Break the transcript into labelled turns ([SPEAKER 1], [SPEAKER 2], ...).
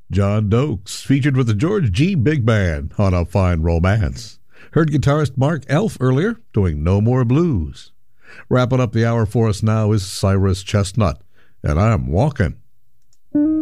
[SPEAKER 1] John Dokes featured with the George G. Big Band on A Fine Romance. Heard guitarist Mark Elf earlier doing No More Blues. Wrapping up the hour for us now is Cyrus Chestnut, and I'm Walking.